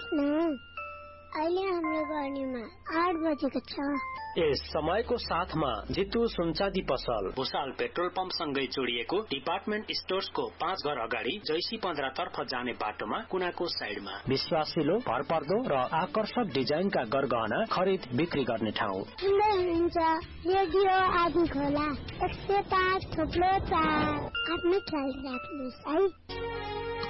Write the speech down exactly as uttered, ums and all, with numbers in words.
न अहिले हाम्रो गर्नीमा आठ बजेको छ। यस समयको साथमा जितु सुनचादी पसल भुसाल पेट्रोल पम्प सँगै जोडिएको डिपार्टमेन्ट स्टोर्सको पाँच घर अगाडि जैसी पन्ध्र तर्फ जाने बाटोमा कुनाको साइडमा विश्वासिलो भरपर्दो र आकर्षक डिजाइनका गरगहना खरिद बिक्री गर्ने ठाउँ। सुन्दै हुनुहुन्छ रेडियो आदि खोला एक सय पाँच थोप्लो चार। आफ्नै ख्याल राख्नुहोस् है।